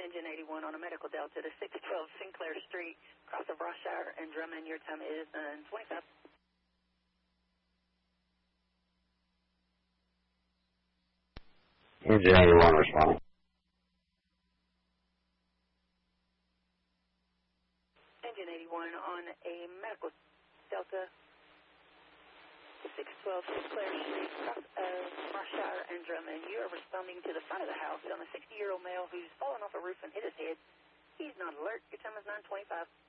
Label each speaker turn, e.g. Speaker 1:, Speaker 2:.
Speaker 1: Engine 81 on a medical Delta to 612 Sinclair Street, across of Rossshire and Drummond. Your time is 9:25.
Speaker 2: Engine 81 responding.
Speaker 1: Engine 81 on a medical Delta to 612 Sinclair Street, across of Rossshire and Drummond. You are responding to the front of the house on a 60-year-old male who's fallen off a roof and hit his head. He's not alert. Your time is 9:25.